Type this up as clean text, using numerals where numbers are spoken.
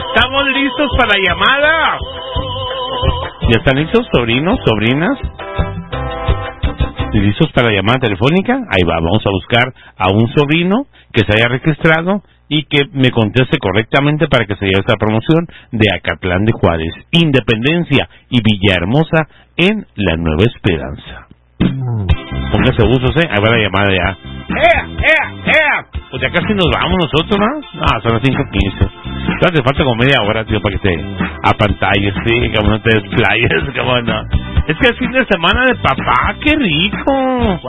Estamos listos para la llamada. ¿Ya están listos, sobrinos, sobrinas? ¿Listos para la llamada telefónica? Ahí va, vamos a buscar a un sobrino que se haya registrado y que me conteste correctamente para que se lleve esta promoción de Acatlán de Juárez, Independencia y Villahermosa en la Nueva Esperanza. Póngase usos, ahí va la llamada ya. ¡Ea! Pues ya casi nos vamos nosotros, ¿no? Ah, son las 5:15. Claro, te falta como media hora, tío, para que te apantalles, sí, como no te desplayes, como no. Es que es fin de semana de papá, qué rico.